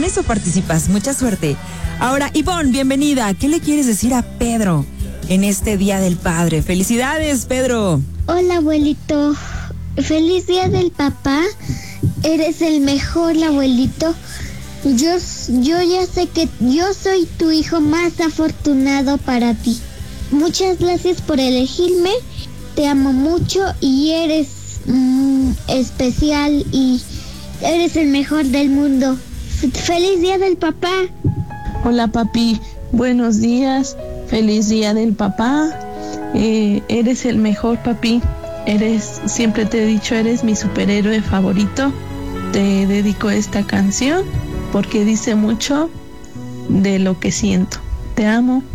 con eso participas. Mucha suerte. Ahora, Ivonne, bienvenida. ¿Qué le quieres decir a Pedro en este Día del Padre? ¡Felicidades, Pedro! Hola, abuelito. Feliz Día del Papá. Eres el mejor, abuelito. Yo ya sé que yo soy tu hijo más afortunado para ti. Muchas gracias por elegirme. Te amo mucho y eres especial y eres el mejor del mundo. ¡Feliz Día del Papá! Hola, papi. Buenos días. Feliz Día del Papá. Eres el mejor, papi. Siempre te he dicho, eres mi superhéroe favorito. Te dedico esta canción porque dice mucho de lo que siento. Te amo.